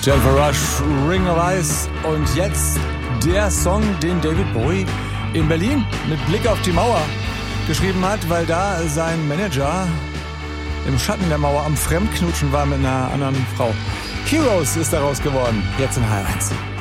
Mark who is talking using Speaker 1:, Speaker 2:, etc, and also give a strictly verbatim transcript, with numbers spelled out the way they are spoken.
Speaker 1: Jennifer Rush, Ring of Ice. Und jetzt der Song, den David Bowie in Berlin mit Blick auf die Mauer geschrieben hat, weil da sein Manager im Schatten der Mauer am Fremdknutschen war mit einer anderen Frau. Heroes ist daraus geworden, jetzt in H R eins.